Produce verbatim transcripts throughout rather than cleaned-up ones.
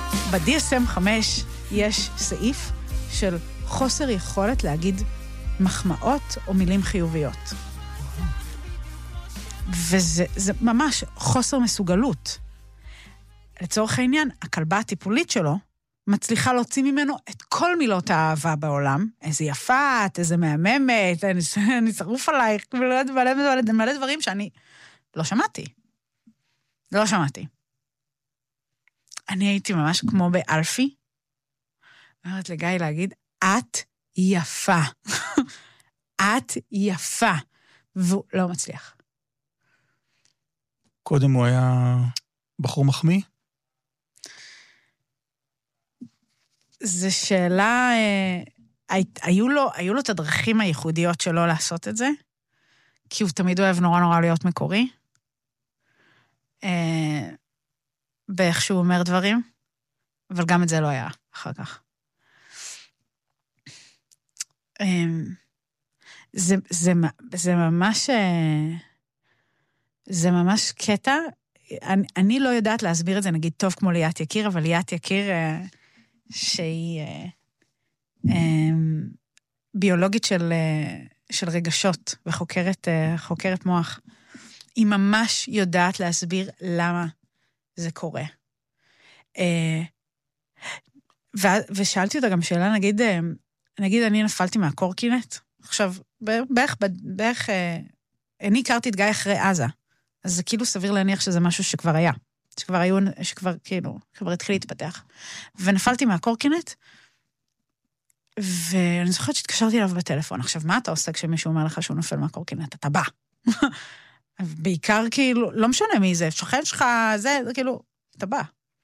ב-די אס אם חמש יש סעיף של חוסר יכולת להגיד מחמאות או מילים חיוביות. וזה זה ממש חוסר מסוגלות. לצורך העניין, הכלבה הטיפולית שלו מצליחה להוציא ממנו את כל מילות האהבה בעולם. איזה יפה, איזה מהממת, אני, אני שרוף עלייך, מלא, מלא, מלא, מלא דברים שאני לא שמעתי. לא שמעתי. אני הייתי ממש כמו באלפי, אומרת לגיא להגיד, את יפה. את יפה. והוא לא מצליח. קודם הוא היה בחור מחמיא? זו שאלה, אה, היו לו, היו לו את הדרכים הייחודיות שלו לעשות את זה, כי הוא תמיד אוהב נורא נורא להיות מקורי, אה, באיך שהוא אומר דברים, אבל גם את זה לא היה אחר כך. אה, זה, זה, זה ממש, אה, זה ממש קטע, אני, אני לא יודעת להסביר את זה, נגיד טוב כמו ליאת יקיר, אבל ליאת יקיר, אה, שהיא אה, אה, ביולוגית של, אה, של רגשות, וחוקרת אה, חוקרת מוח, היא ממש יודעת להסביר למה זה קורה. אה, ו, ושאלתי אותה גם שאלה, נגיד, אה, נגיד אני נפלתי מהקורקינט, עכשיו, בערך, בערך, אה, אני הכרתי את גיא אחרי עזה, אז זה כאילו סביר להניח שזה משהו שכבר היה, שכבר היו, שכבר כאילו, כבר התחיל להתפתח. ונפלתי מהקורקינט, ואני זוכרת שהתקשרתי אליו בטלפון. עכשיו, מה אתה עושה כשמישהו אומר לך שהוא נופל מהקורקינט? אתה בא. בעיקר כאילו, לא משנה מי זה, שוכן שלך, זה, זה כאילו, אתה בא.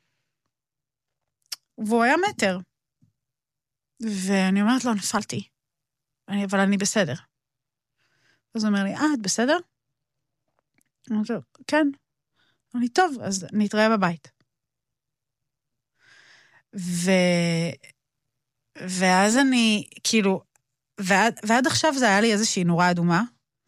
והוא היה מטר. ואני אומרת לו, נפלתי. אני, אבל אני בסדר. אז הוא אומר לי, אה, את בסדר? אני אומרת לו, כן. אני טוב, אז נתראה בבית. ו... ואז אני, כאילו, ועד, ועד עכשיו זה היה לי איזושהי נורה אדומה,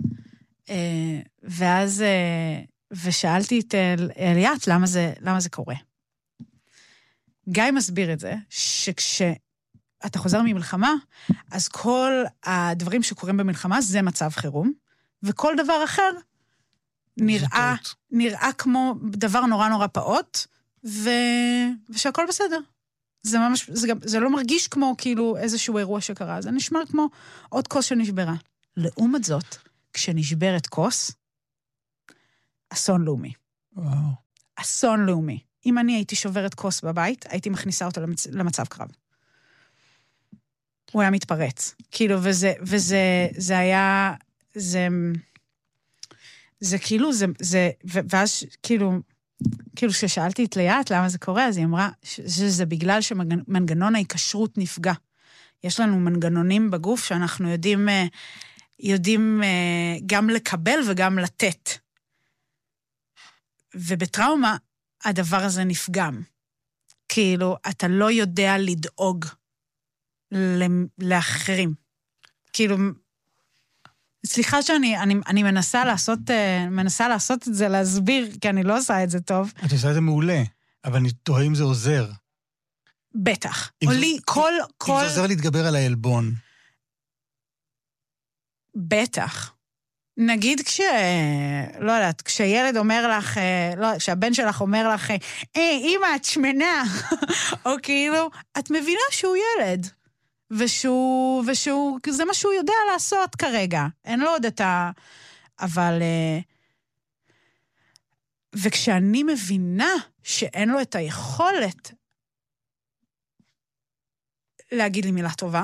ואז, ושאלתי את אליית, למה זה, למה זה קורה? גיא מסביר את זה, שכשאתה חוזר ממלחמה, אז כל הדברים שקורים במלחמה, זה מצב חירום, וכל דבר אחר, נראה, נראה כמו דבר נורא נורא פעוט, ו... ושהכל בסדר. זה ממש, זה גם, זה לא מרגיש כמו כאילו איזשהו אירוע שקרה, זה נשמע כמו עוד כוס שנשברה. לעומת זאת, כשנשברת כוס, אסון לאומי. וואו. אסון לאומי. אם אני הייתי שוברת כוס בבית, הייתי מכניסה אותו למצ... למצב קרב. הוא היה מתפרץ. כאילו, וזה, וזה, זה היה, זה... זה כאילו, זה, זה, ואז כאילו, כאילו ששאלתי את ליאת למה זה קורה, אז היא אמרה שזה בגלל שמנגנון ההיקשרות נפגע. יש לנו מנגנונים בגוף שאנחנו יודעים, יודעים גם לקבל וגם לתת. ובטראומה הדבר הזה נפגם. כאילו, אתה לא יודע לדאוג לאחרים. כאילו, סליחה שאני אני, אני מנסה לעשות, מנסה לעשות את זה, להסביר, כי אני לא עושה את זה טוב. את עושה את זה מעולה, אבל אני תוהה אם זה עוזר. בטח. אם עולי, זה, כל, אם כל... זה עוזר להתגבר על העלבון. בטח. נגיד כש... לא יודעת, כשילד אומר לך, לא, כשהבן שלך אומר לך, היי, אמא, את שמנה, או כאילו, את מבינה שהוא ילד. ושהוא, ושהוא, זה מה שהוא יודע לעשות כרגע. אין לו עוד את ה... אבל... וכשאני מבינה שאין לו את היכולת להגיד לי מילה טובה,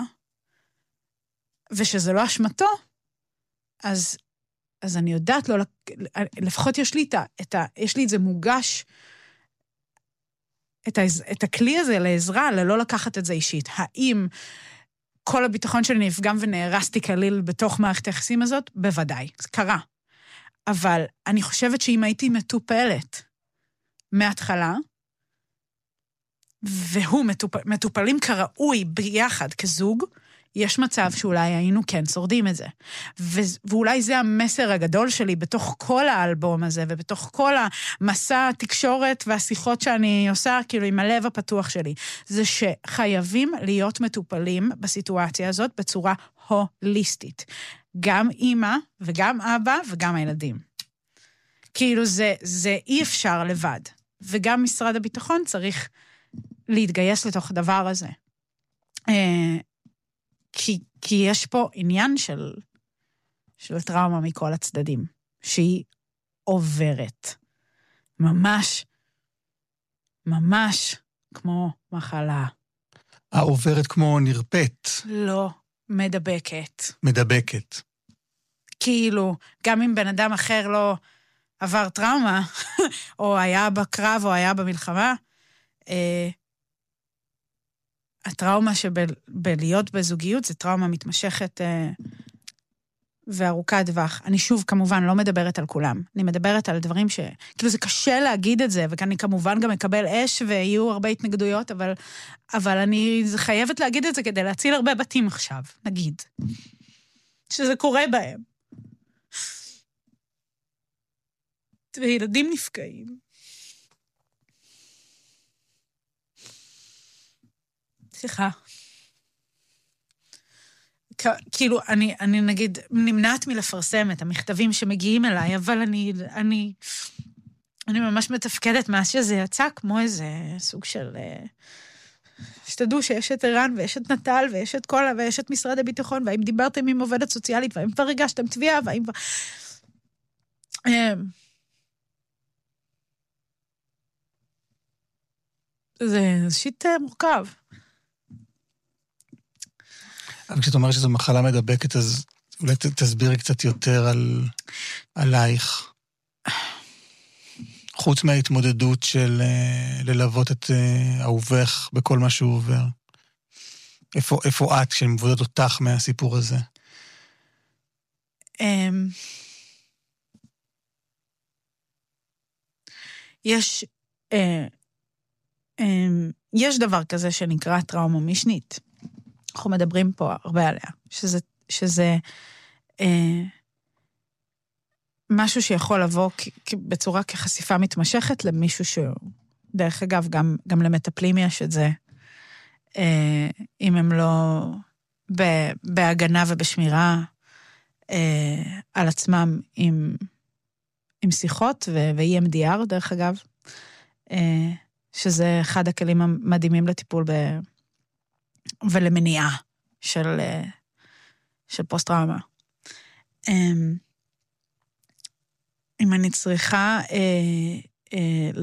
ושזה לא אשמתו, אז, אז אני יודעת לא... לפחות יש לי את ה... יש לי את זה מוגש, את, ה, את הכלי הזה לעזרה, ללא לקחת את זה אישית. האם כל הביטחון שלי נפגם ונהרסתי כליל בתוך מערכת היחסים הזאת? בוודאי, זה קרה. אבל אני חושבת שאם הייתי מטופלת מההתחלה, והוא מטופ, מטופלים כראוי ביחד כזוג, יש מצב שאולי היינו כן שורדים את זה. ו- ואולי זה המסר הגדול שלי בתוך כל האלבום הזה, ובתוך כל המסע התקשורת והשיחות שאני עושה, כאילו עם הלב הפתוח שלי, זה שחייבים להיות מטופלים בסיטואציה הזאת בצורה הוליסטית. גם אמא וגם אבא וגם הילדים. כאילו זה, זה אי אפשר לבד. וגם משרד הביטחון צריך להתגייס לתוך הדבר הזה. כי, כי יש פה עניין של, של טראומה מכל הצדדים, שהיא עוברת. ממש, ממש כמו מחלה. העוברת כמו נרפאת. לא, מדבקת. מדבקת. כאילו, גם אם בן אדם אחר לא עבר טראומה, או היה בקרב, או היה במלחמה, אה, הטראומה שבלהיות בזוגיות, זה טראומה מתמשכת אה, וארוכת טווח. אני שוב, כמובן, לא מדברת על כולם. אני מדברת על דברים ש... כאילו, זה קשה להגיד את זה, וכאן אני כמובן גם מקבל אש, ויהיו הרבה התנגדויות, אבל, אבל אני חייבת להגיד את זה כדי להציל הרבה בתים עכשיו, נגיד. שזה קורה בהם. וילדים נפגעים. סליחה. כאילו, אני, אני נגיד, נמנעת מלפרסם את המכתבים שמגיעים אליי, אבל אני, אני, אני ממש מתפקדת מאז שזה יצא כמו איזה סוג של... שתדעו שיש את ערן ויש את נטל ויש את קולה ויש את משרד הביטחון, והאם דיברתם עם עובדת סוציאלית, והאם כבר הגשתם תביעה, והאם... זה שיט מורכב. אבל כשאת אומרת שזו מחלה מדבקת, אז אולי תסבירי קצת יותר על, עלייך. חוץ מההתמודדות של ללוות את אהובך בכל מה שהוא עובר. איפה, איפה את שמבודדת אותך מהסיפור הזה? יש, יש דבר כזה שנקרא טראומה משנית. אנחנו מדברים פה הרבה עליה, שזה, שזה אה, משהו שיכול לבוא כ- בצורה כחשיפה מתמשכת למישהו שהוא, דרך אגב, גם, גם למטפלים יש את זה, אה, אם הם לא ב- בהגנה ובשמירה אה, על עצמם עם, עם שיחות ו-E M D R, דרך אגב, אה, שזה אחד הכלים המדהימים לטיפול ב... ולמניעה של, של פוסט-טראומה. אם אני צריכה